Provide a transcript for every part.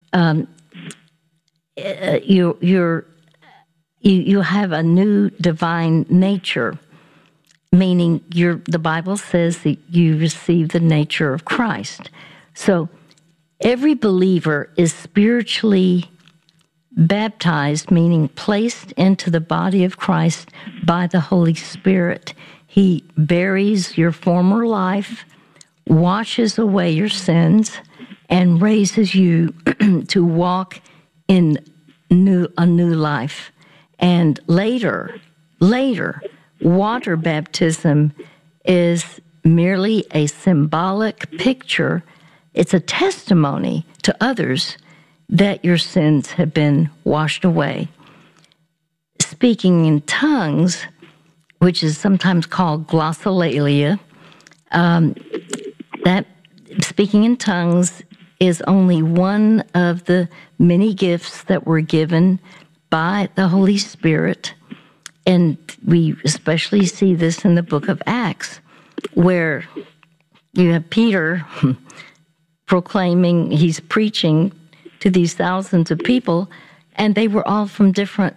um, you have a new divine nature, meaning the Bible says that you receive the nature of Christ. So every believer is spiritually baptized, meaning placed into the body of Christ by the Holy Spirit. He buries your former life, washes away your sins, and raises you to walk in a new life. And later, water baptism is merely a symbolic picture. It's a testimony to others that your sins have been washed away. Speaking in tongues, which is sometimes called glossolalia, that speaking in tongues is only one of the many gifts that were given by the Holy Spirit. And we especially see this in the book of Acts, where you have Peter proclaiming, he's preaching to these thousands of people, and they were all from different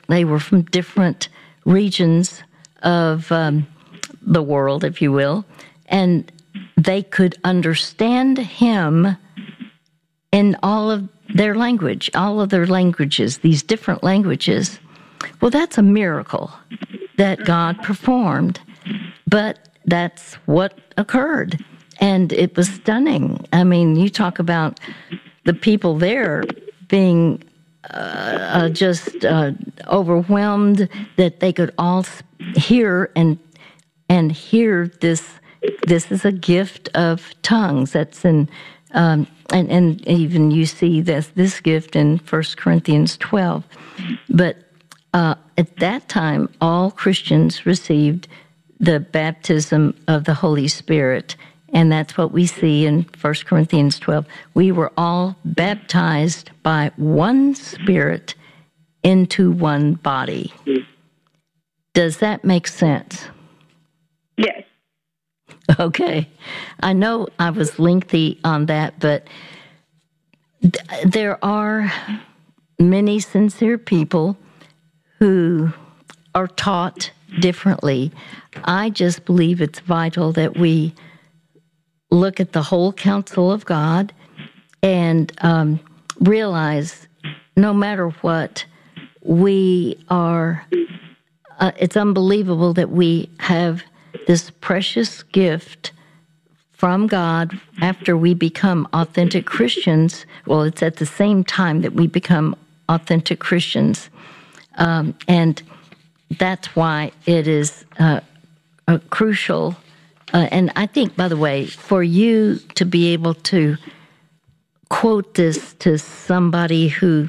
regions of the world, if you will, and they could understand him in all of their languages, these different languages. Well, that's a miracle that God performed, but that's what occurred, and it was stunning. I mean, you talk about the people there being just overwhelmed that they could all hear and hear this. This is a gift of tongues. That's in and even you see this gift in 1 Corinthians 12. But at that time, all Christians received the baptism of the Holy Spirit. And that's what we see in 1 Corinthians 12. We were all baptized by one Spirit into one body. Does that make sense? Yes. Okay. I know I was lengthy on that, but there are many sincere people who are taught differently. I just believe it's vital that we look at the whole counsel of God and realize no matter what, we are, it's unbelievable that we have this precious gift from God after we become authentic Christians. Well, it's at the same time that we become authentic Christians. And that's why it is crucial. And I think, by the way, for you to be able to quote this to somebody who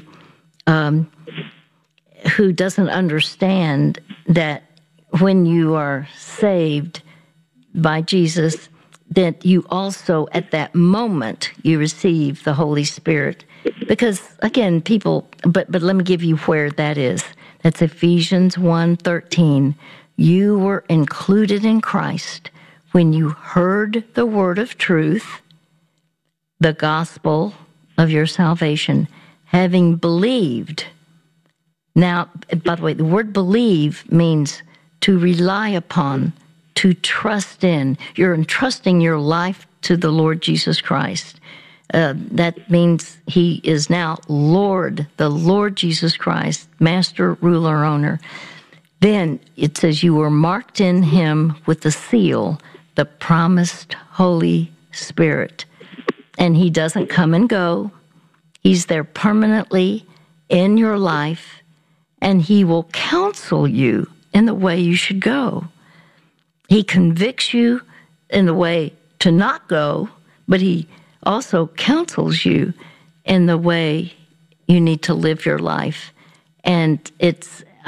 doesn't understand that when you are saved by Jesus, that you also, at that moment, you receive the Holy Spirit. Because, again, people, but let me give you where that is. That's Ephesians 1:13. You were included in Christ when you heard the word of truth, the gospel of your salvation, having believed. Now, by the way, the word believe means to rely upon, to trust in. You're entrusting your life to the Lord Jesus Christ. That means he is now Lord, the Lord Jesus Christ, master, ruler, owner. Then it says you were marked in him with the seal, the promised Holy Spirit. And he doesn't come and go. He's there permanently in your life, and he will counsel you in the way you should go. He convicts you in the way to not go, but he also counsels you in the way you need to live your life. And it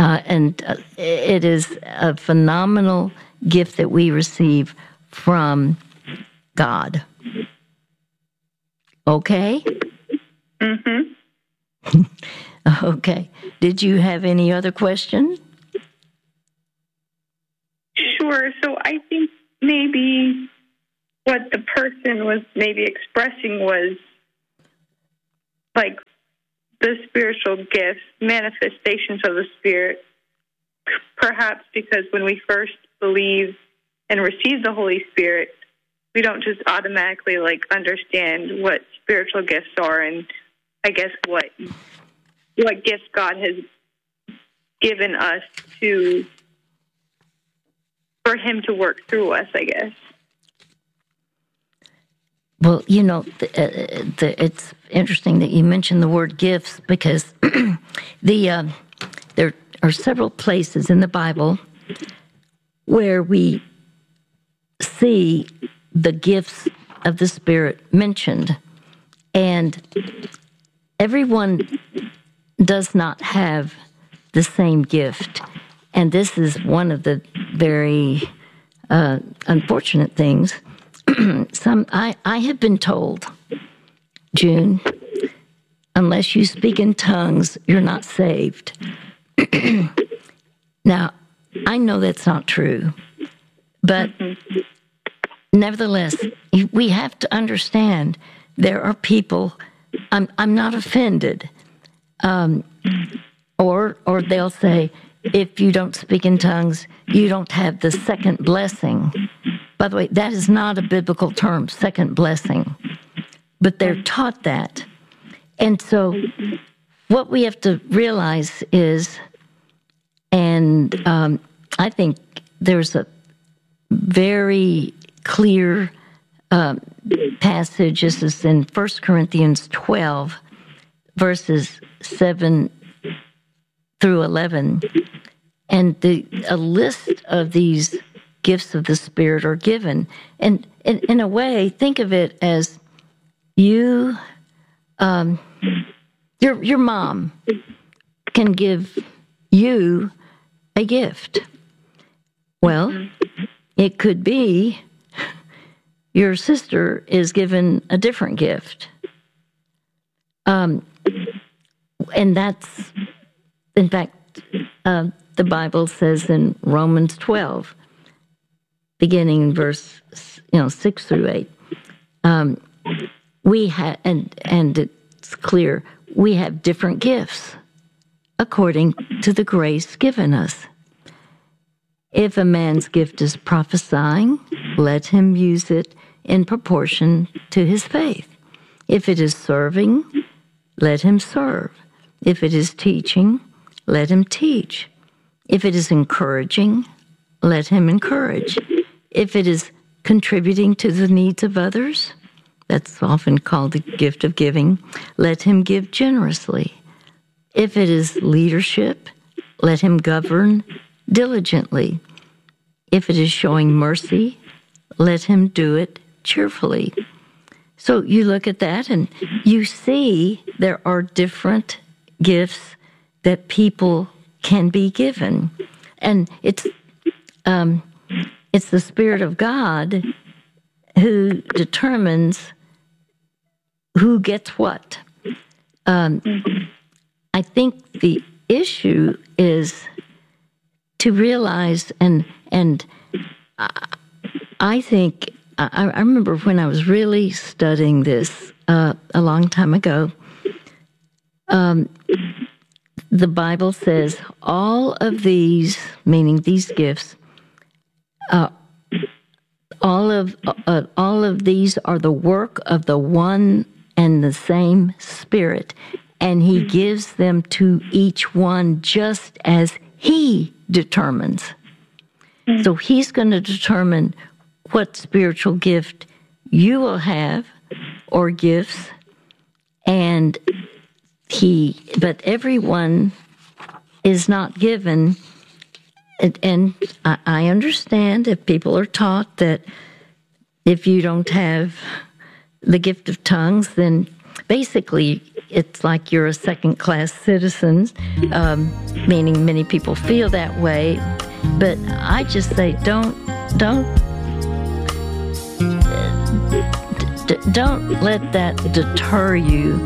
is a phenomenal gift that we receive from God. Okay? Mm-hmm. Okay. Did you have any other question? Sure. So I think maybe what the person was maybe expressing was like the spiritual gifts, manifestations of the Spirit, perhaps because when we first believe and receive the Holy Spirit, we don't just automatically understand what spiritual gifts are, and I guess what gifts God has given us for Him to work through us, I guess. Well, it's interesting that you mentioned the word gifts, because there are several places in the Bible where we see the gifts of the Spirit mentioned, and everyone does not have the same gift. And this is one of the very unfortunate things. I have been told, June, unless you speak in tongues, you're not saved. Now, I know that's not true, but nevertheless, we have to understand there are people. I'm not offended, or they'll say, if you don't speak in tongues, you don't have the second blessing. By the way, that is not a biblical term, second blessing, but they're taught that. And so what we have to realize is, and I think there's a very clear passage. This is in 1 Corinthians 12, verses 7 through 11. And a list of these gifts of the Spirit are given. And in a way, think of it as your mom can give you a gift. Well, it could be your sister is given a different gift. And that's, in fact, the Bible says in Romans 12, beginning in verse 6 through 8, we have, and it's clear, we have different gifts according to the grace given us. If a man's gift is prophesying, let him use it in proportion to his faith. If it is serving, let him serve. If it is teaching, let him teach. If it is encouraging, let him encourage. If it is contributing to the needs of others, that's often called the gift of giving, let him give generously. If it is leadership, let him govern diligently. If it is showing mercy, let him do it cheerfully. So you look at that and you see there are different gifts that people can be given. And it's the Spirit of God who determines who gets what. I think the issue is to realize, and I think, I remember when I was really studying this a long time ago, the Bible says all of these, meaning these gifts, all of these are the work of the one and the same Spirit, and He gives them to each one just as He determines. So He's going to determine what spiritual gift you will have or gifts, but everyone is not given. And I understand if people are taught that if you don't have the gift of tongues, then basically it's like you're a second-class citizen, meaning many people feel that way. But I just say don't let that deter you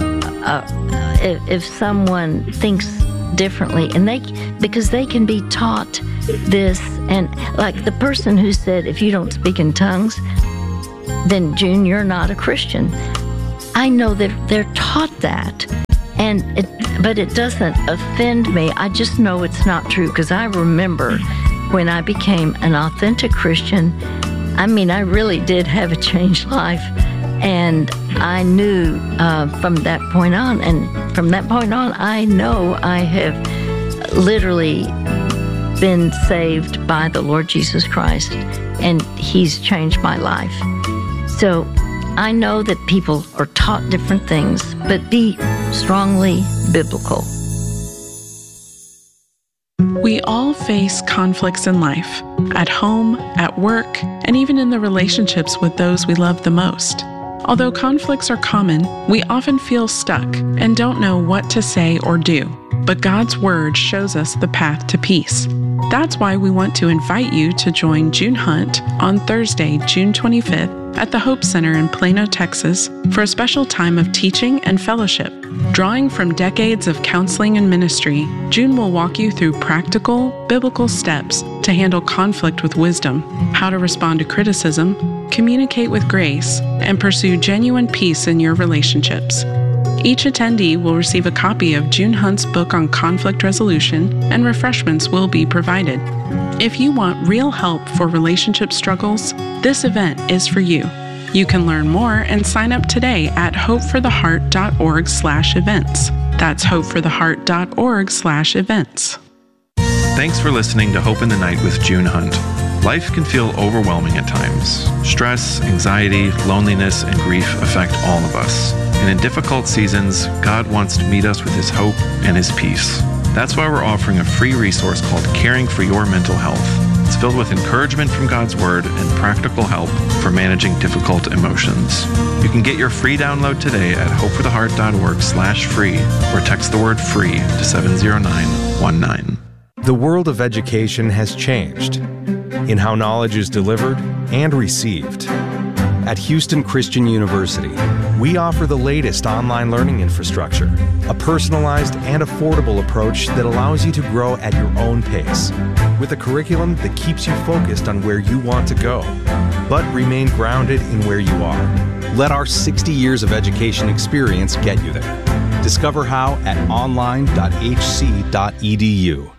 if someone thinks differently, and because they can be taught this, and like the person who said, if you don't speak in tongues, then June, you're not a Christian. I know that they're taught that, but it doesn't offend me. I just know it's not true, because I remember when I became an authentic Christian, I mean, I really did have a changed life, and I knew from that point on, I know I have literally been saved by the Lord Jesus Christ, and He's changed my life. So I know that people are taught different things, but be strongly biblical. We all face conflicts in life, at home, at work, and even in the relationships with those we love the most. Although conflicts are common, we often feel stuck and don't know what to say or do. But God's Word shows us the path to peace. That's why we want to invite you to join June Hunt on Thursday, June 25th at the Hope Center in Plano, Texas, for a special time of teaching and fellowship. Drawing from decades of counseling and ministry, June will walk you through practical, biblical steps to handle conflict with wisdom, how to respond to criticism, communicate with grace, and pursue genuine peace in your relationships. Each attendee will receive a copy of June Hunt's book on conflict resolution, and refreshments will be provided. If you want real help for relationship struggles, this event is for you. You can learn more and sign up today at hopefortheheart.org/events. That's hopefortheheart.org/events. Thanks for listening to Hope in the Night with June Hunt. Life can feel overwhelming at times. Stress, anxiety, loneliness, and grief affect all of us. And in difficult seasons, God wants to meet us with His hope and His peace. That's why we're offering a free resource called Caring for Your Mental Health. It's filled with encouragement from God's Word and practical help for managing difficult emotions. You can get your free download today at hopefortheheart.org/free or text the word FREE to 70919. The world of education has changed in how knowledge is delivered and received. At Houston Christian University, we offer the latest online learning infrastructure, a personalized and affordable approach that allows you to grow at your own pace, with a curriculum that keeps you focused on where you want to go, but remain grounded in where you are. Let our 60 years of education experience get you there. Discover how at online.hc.edu.